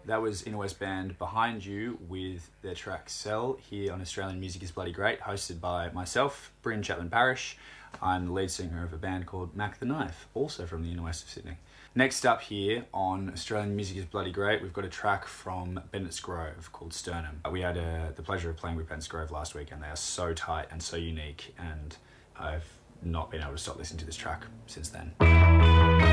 That was Inner West Band Behind You with their track Sell here on Australian Music is Bloody Great, hosted by myself, Bryn Chapman Parish. I'm the lead singer of a band called Mac the Knife, also from the inner west of Sydney. Next up here on Australian Music is Bloody Great, we've got a track from Bennett's Grove called Sternum. We had the pleasure of playing with Bennett's Grove last week, and they are so tight and so unique, and I've not been able to stop listening to this track since then.